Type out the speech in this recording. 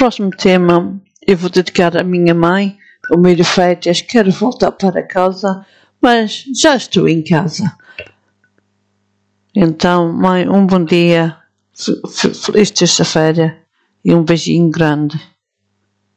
próximo tema eu vou dedicar à minha mãe. O meio de férias, quero voltar para casa, mas já estou em casa. Então, mãe, um bom dia, feliz terça-feira e um beijinho grande.